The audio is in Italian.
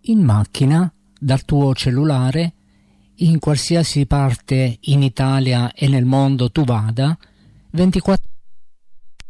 in macchina, dal tuo cellulare, in qualsiasi parte in Italia e nel mondo tu vada, 24